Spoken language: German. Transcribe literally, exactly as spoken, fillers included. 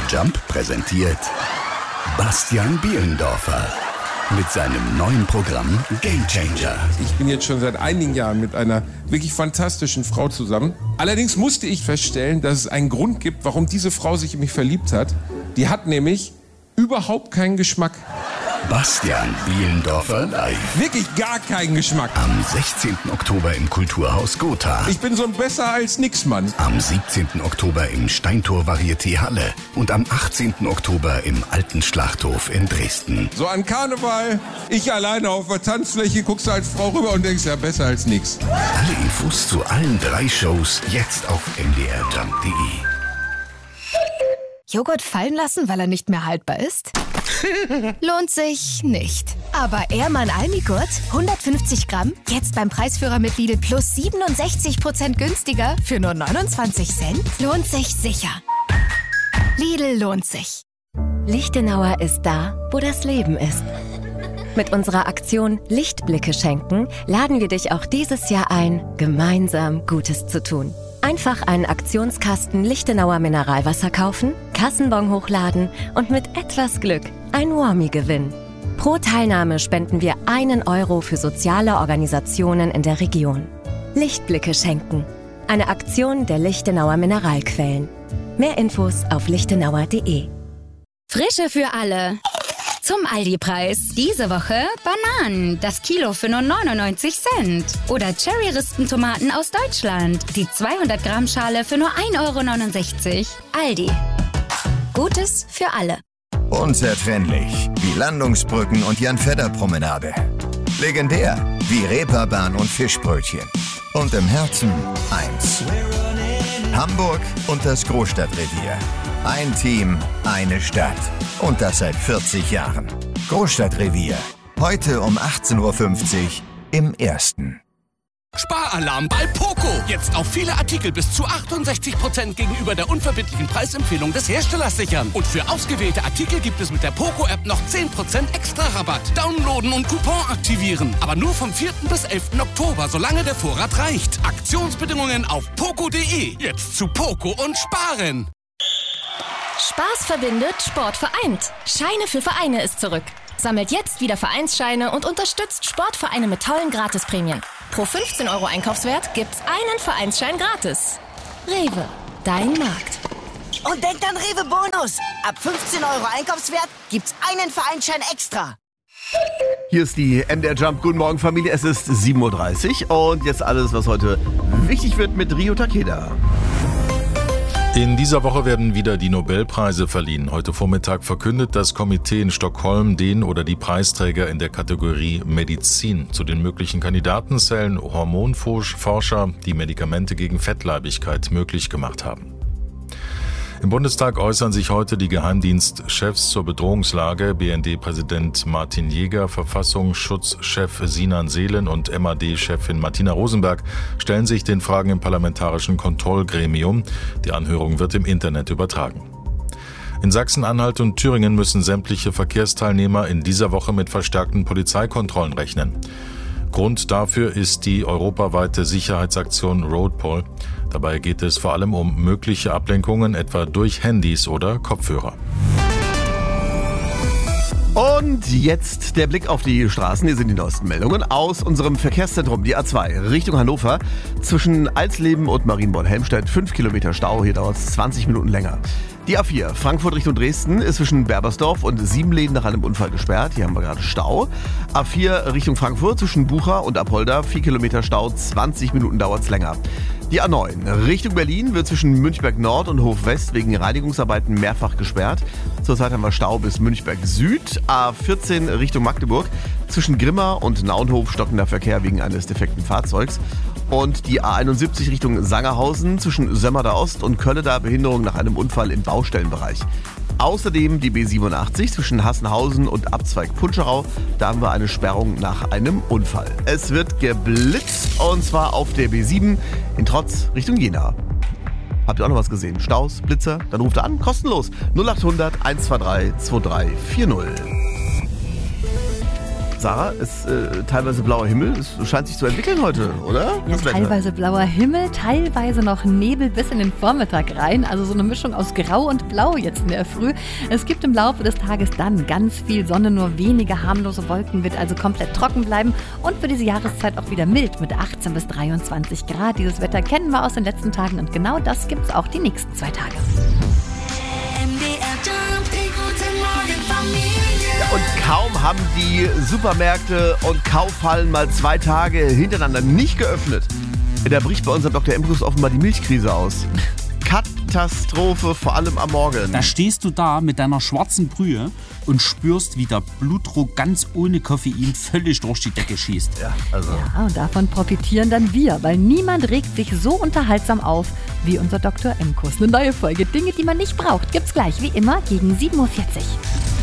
Jump präsentiert Bastian Bielendorfer mit seinem neuen Programm Game Changer. Ich bin jetzt schon seit einigen Jahren mit einer wirklich fantastischen Frau zusammen. Allerdings musste ich feststellen, dass es einen Grund gibt, warum diese Frau sich in mich verliebt hat. Die hat nämlich überhaupt keinen Geschmack. Bastian Bielendorfer live. Wirklich gar keinen Geschmack. Am sechzehnten Oktober im Kulturhaus Gotha. Ich bin so ein besser als nix Mann. Am siebzehnten Oktober im Steintor Varieté Halle. Und am achtzehnten Oktober im Alten Schlachthof in Dresden. So an Karneval, ich alleine auf der Tanzfläche, guckst du als Frau rüber und denkst, ja, besser als nix. Alle Infos zu allen drei Shows jetzt auf m d r jump punkt d e. Joghurt fallen lassen, weil er nicht mehr haltbar ist? Lohnt sich nicht. Aber Ehrmann Almigurt, hundertfünfzig Gramm, jetzt beim Preisführer mit Lidl Plus siebenundsechzig Prozent günstiger für nur neunundzwanzig Cent? Lohnt sich sicher. Lidl lohnt sich. Lichtenauer ist da, wo das Leben ist. Mit unserer Aktion Lichtblicke schenken laden wir dich auch dieses Jahr ein, gemeinsam Gutes zu tun. Einfach einen Aktionskasten Lichtenauer Mineralwasser kaufen, Kassenbon hochladen und mit etwas Glück ein Warmie gewinnen. Pro Teilnahme spenden wir einen Euro für soziale Organisationen in der Region. Lichtblicke schenken. Eine Aktion der Lichtenauer Mineralquellen. Mehr Infos auf lichtenauer punkt de. Frische für alle. Zum Aldi-Preis. Diese Woche Bananen, das Kilo für nur neunundneunzig Cent. Oder Cherry-Ristentomaten aus Deutschland, die zweihundert Gramm Schale für nur ein Euro neunundsechzig. Aldi. Gutes für alle. Unzertrennlich wie Landungsbrücken und Jan-Fedder-Promenade. Legendär wie Reeperbahn und Fischbrötchen. Und im Herzen eins. Hamburg und das Großstadtrevier. Ein Team, eine Stadt. Und das seit vierzig Jahren. Großstadtrevier. Heute um achtzehn Uhr fünfzig im Ersten. Sparalarm bei Poco. Jetzt auf viele Artikel bis zu achtundsechzig Prozent gegenüber der unverbindlichen Preisempfehlung des Herstellers sichern. Und für ausgewählte Artikel gibt es mit der Poco-App noch zehn Prozent extra Rabatt. Downloaden und Coupon aktivieren. Aber nur vom vierten bis elften Oktober, solange der Vorrat reicht. Aktionsbedingungen auf poco punkt de. Jetzt zu Poco und sparen. Spaß verbindet, Sport vereint. Scheine für Vereine ist zurück. Sammelt jetzt wieder Vereinsscheine und unterstützt Sportvereine mit tollen Gratisprämien. Pro fünfzehn Euro Einkaufswert gibt's einen Vereinsschein gratis. Rewe, dein Markt. Und denkt an Rewe Bonus. Ab fünfzehn Euro Einkaufswert gibt's einen Vereinsschein extra. Hier ist die M D R Jump. Guten Morgen, Familie. Es ist sieben Uhr dreißig und jetzt alles, was heute wichtig wird mit Rio Takeda. In dieser Woche werden wieder die Nobelpreise verliehen. Heute Vormittag verkündet das Komitee in Stockholm den oder die Preisträger in der Kategorie Medizin. Zu den möglichen Kandidaten zählen Hormonforscher, die Medikamente gegen Fettleibigkeit möglich gemacht haben. Im Bundestag äußern sich heute die Geheimdienstchefs zur Bedrohungslage. B N D-Präsident Martin Jäger, Verfassungsschutzchef Sinan Seelen und M A D-Chefin Martina Rosenberg stellen sich den Fragen im Parlamentarischen Kontrollgremium. Die Anhörung wird im Internet übertragen. In Sachsen-Anhalt und Thüringen müssen sämtliche Verkehrsteilnehmer in dieser Woche mit verstärkten Polizeikontrollen rechnen. Grund dafür ist die europaweite Sicherheitsaktion Roadpol. Dabei geht es vor allem um mögliche Ablenkungen, etwa durch Handys oder Kopfhörer. Und jetzt der Blick auf die Straßen. Hier sind die neuesten Meldungen aus unserem Verkehrszentrum, die A zwei, Richtung Hannover. Zwischen Alsleben und Marienborn-Helmstedt fünf Kilometer Stau, hier dauert es zwanzig Minuten länger. Die A vier, Frankfurt Richtung Dresden, ist zwischen Berbersdorf und Siebenlehen nach einem Unfall gesperrt. Hier haben wir gerade Stau. A vier Richtung Frankfurt zwischen Bucha und Apolda, vier Kilometer Stau, zwanzig Minuten dauert es länger. Die A neun, Richtung Berlin, wird zwischen Münchberg Nord und Hof West wegen Reinigungsarbeiten mehrfach gesperrt. Zurzeit haben wir Stau bis Münchberg Süd. A vierzehn Richtung Magdeburg, zwischen Grimma und Naunhof stockender Verkehr wegen eines defekten Fahrzeugs. Und die A einundsiebzig Richtung Sangerhausen, zwischen Sömmerda Ost und Kölleda Behinderung nach einem Unfall im Baustellenbereich. Außerdem die B siebenundachtzig zwischen Hassenhausen und Abzweig Punscherau. Da haben wir eine Sperrung nach einem Unfall. Es wird geblitzt und zwar auf der B sieben in Trotz Richtung Jena. Habt ihr auch noch was gesehen? Staus, Blitzer? Dann ruft ihr an, kostenlos. null achthundert, eins zwei drei, zwei drei vier null. Sarah, ist äh, teilweise blauer Himmel. Es scheint sich zu entwickeln heute, oder? Ja, teilweise blauer Himmel, teilweise noch Nebel bis in den Vormittag rein. Also so eine Mischung aus Grau und Blau jetzt in der Früh. Es gibt im Laufe des Tages dann ganz viel Sonne, nur wenige harmlose Wolken, wird also komplett trocken bleiben. Und für diese Jahreszeit auch wieder mild mit achtzehn bis dreiundzwanzig Grad. Dieses Wetter kennen wir aus den letzten Tagen und genau das gibt es auch die nächsten zwei Tage. Ja, und kaum haben die Supermärkte und Kaufhallen mal zwei Tage hintereinander nicht geöffnet. Da bricht bei unserem Doktor Embrus offenbar die Milchkrise aus. Katastrophe, vor allem am Morgen. Da stehst du da mit deiner schwarzen Brühe und spürst, wie der Blutdruck ganz ohne Koffein völlig durch die Decke schießt. Ja, also. Ja, und davon profitieren dann wir, weil niemand regt sich so unterhaltsam auf wie unser Doktor Emkus. Eine neue Folge Dinge, die man nicht braucht, gibt's gleich wie immer gegen sieben Uhr vierzig.